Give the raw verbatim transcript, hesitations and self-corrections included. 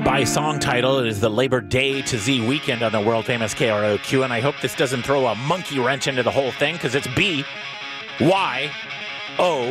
By song title, it is the Labor Day to Z weekend on the world famous K R O Q, and I hope this doesn't throw a monkey wrench into the whole thing, because it's B Y O